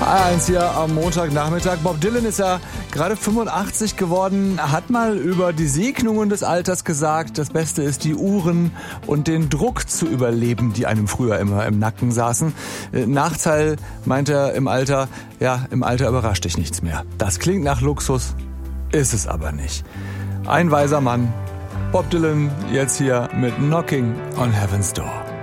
A1 hier am Montagnachmittag. Bob Dylan ist ja gerade 85 geworden, hat mal über die Segnungen des Alters gesagt, das Beste ist, die Uhren und den Druck zu überleben, die einem früher immer im Nacken saßen. Nachteil, meint er im Alter, ja, im Alter überrascht dich nichts mehr. Das klingt nach Luxus, ist es aber nicht. Ein weiser Mann, Bob Dylan, jetzt hier mit Knocking on Heaven's Door.